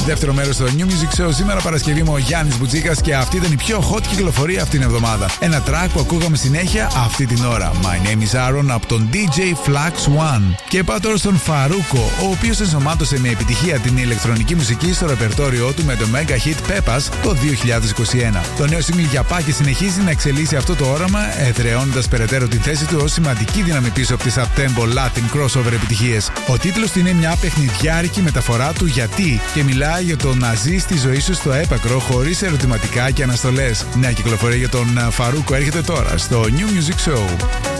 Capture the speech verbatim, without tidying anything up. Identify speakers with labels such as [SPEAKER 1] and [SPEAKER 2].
[SPEAKER 1] Δεύτερο μέρος στο New Music Show. Σήμερα Παρασκευή με ο Γιάννης Μπουτζίκας και αυτή ήταν η πιο hot κυκλοφορία αυτήν την εβδομάδα. Ένα track που ακούγαμε συνέχεια αυτή την ώρα. My name is Aaron από τον ντι τζέι Flax One. Και πάω τώρα στον Φαρούκο, ο οποίος ενσωμάτωσε με επιτυχία την ηλεκτρονική μουσική στο ρεπερτόριό του με το mega hit Pepas το δύο χιλιάδες είκοσι ένα. Το νέο single για Πάκη συνεχίζει να εξελίσσει αυτό το όραμα, εδραιώνοντας περαιτέρω τη θέση του ως σημαντική δύναμη πίσω από τις up-tempo Latin crossover επιτυχίες. Ο τίτλος του είναι μια παιχνιδιάρικη μεταφορά του γιατί και μιλάει για το να ζει τη ζωή σου στο έπακρο χωρίς ερωτηματικά και αναστολές. Νέα κυκλοφορία για τον Φαρούκο έρχεται τώρα στο New Music Show.